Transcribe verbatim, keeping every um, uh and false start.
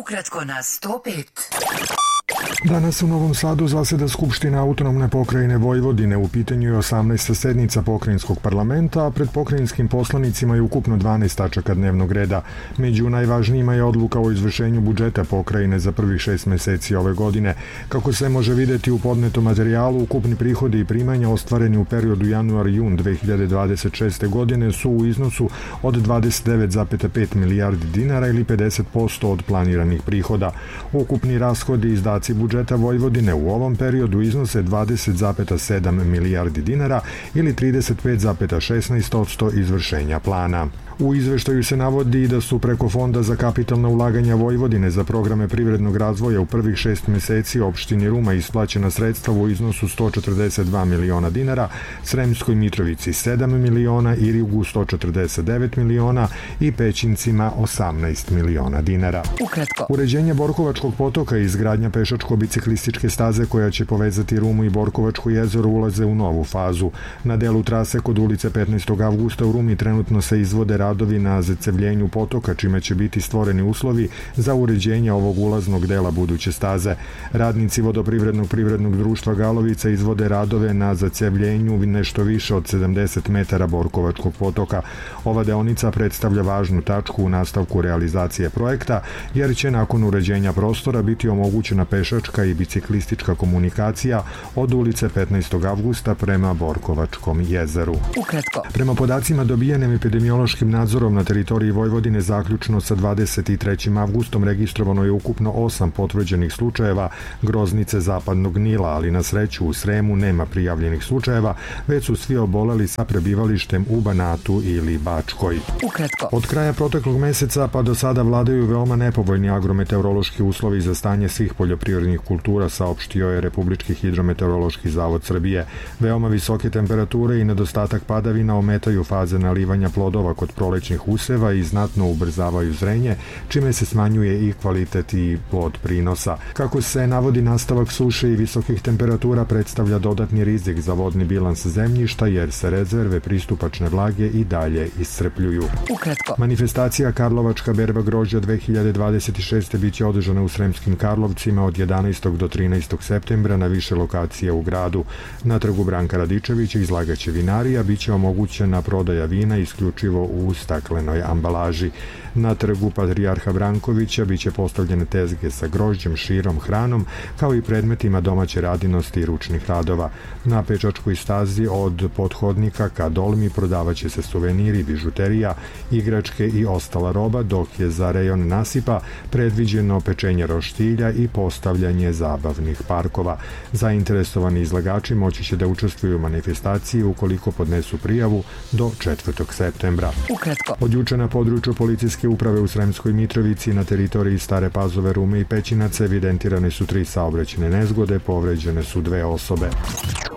Ukratko na sto pet. Danas u Novom Sadu zaseda Skupština autonomne pokrajine Vojvodine. U pitanju je osamnaesta sednica pokrajinskog parlamenta, a pred pokrajinskim poslanicima je ukupno dvanaest tačaka dnevnog reda. Među najvažnijima je odluka o izvršenju budžeta pokrajine za prvih šest meseci ove godine. Kako se može videti u podnetom materijalu, ukupni prihodi i primanja ostvareni u periodu januar-jun dve hiljade dvadeset šeste. godine su u iznosu od dvadeset devet zarez pet milijardi dinara ili pedeset posto od planiranih prihoda. Ukupni rashodi i izdaci budžeta Vojvodine u ovom periodu iznose dvadeset zarez sedam milijardi dinara ili trideset pet zarez šesnaest posto izvršenja plana. U izveštaju se navodi da su preko Fonda za kapitalna ulaganja Vojvodine za programe privrednog razvoja u prvih šest meseci opštini Ruma isplaćena sredstva u iznosu sto četrdeset dva miliona dinara, Sremskoj Mitrovici sedam miliona, Irigu sto četrdeset devet miliona i Pećincima osamnaest miliona dinara. Ukratko. Uređenje Borkovačkog potoka i izgradnja pešačko-biciklističke staze koja će povezati Rumu i Borkovačko jezero ulaze u novu fazu. Na delu trase kod ulice petnaestog avgusta u Rumi trenutno se izvode radovi na zacevljenju potoka, čime će biti stvoreni uslovi za uređenje ovog ulaznog dela buduće staze. Radnici vodoprivrednog privrednog društva Galovica izvode radove na zacevljenju nešto više od sedamdeset metara Borkovačkog potoka. Ova deonica predstavlja važnu tačku u nastavku realizacije projekta, jer će nakon uređenja prostora biti omogućena pešačka i biciklistička komunikacija od ulice petnaestog avgusta prema Borkovačkom jezeru. Ukratko. Prema podacima dobijenim epidemiološkim nadzorom na teritoriji Vojvodine zaključno sa dvadeset trećim avgustom registrovano je ukupno osam potvrđenih slučajeva groznice zapadnog Nila, ali na sreću u Sremu nema prijavljenih slučajeva, već su svi oboleli sa prebivalištem u Banatu ili Bačkoj. Ukratko. Od kraja proteklog meseca pa do sada vladaju veoma nepovoljni agrometeorološki uslovi za stanje svih poljoprivrednih kultura, saopštio je Republički hidrometeorološki zavod Srbije. Veoma visoke temperature i nedostatak padavina ometaju faze nalivanja plodova kod prolećnih useva i znatno ubrzavaju zrenje, čime se smanjuje i kvalitet i plod prinosa. Kako se navodi, nastavak suše i visokih temperatura predstavlja dodatni rizik za vodni bilans zemljišta, jer se rezerve pristupačne vlage i dalje iscrpljuju. Ukratko. Manifestacija Karlovačka berba grožđa dve hiljade dvadeset šeste. biće održana u Sremskim Karlovcima od jedanaestog do trinaestog septembra na više lokacije u gradu. Na trgu Branka Radičevića izlagaće vinarija, biće omogućena prodaja vina isključivo u staklenoj ambalaži. Na trgu Patrijarha Brankovića biće postavljene tezge sa grožđem, širom, hranom, kao i predmetima domaće radinosti i ručnih radova. Na pečačkoj stazi od pothodnika ka dolmi prodavaće se suveniri, bižuterija, igračke i ostala roba, dok je za rejon nasipa predviđeno pečenje roštilja i postavljanje zabavnih parkova. Zainteresovani izlagači moći će da učestvuju u manifestaciji ukoliko podnesu prijavu do četvrtog septembra. Ukratko. Od juče na području policijske uprave u Sremskoj Mitrovici na teritoriji Stare Pazove, Rume i Pećinaca evidentirane su tri saobraćajne nezgode, povređene su dve osobe.